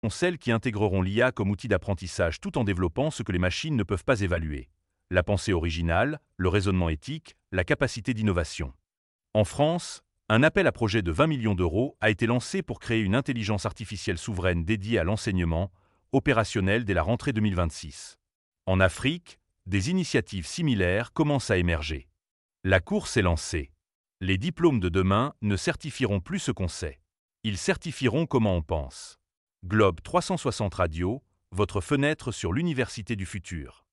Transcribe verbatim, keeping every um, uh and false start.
celles qui intégreront l'I A comme outil d'apprentissage tout en développant ce que les machines ne peuvent pas évaluer: la pensée originale, le raisonnement éthique, la capacité d'innovation. En France, un appel à projet de vingt millions d'euros a été lancé pour créer une intelligence artificielle souveraine dédiée à l'enseignement, opérationnelle dès la rentrée deux mille vingt-six. En Afrique, des initiatives similaires commencent à émerger. La course est lancée. Les diplômes de demain ne certifieront plus ce qu'on sait. Ils certifieront comment on pense. Globe trois cent soixante Radio, votre fenêtre sur l'université du futur.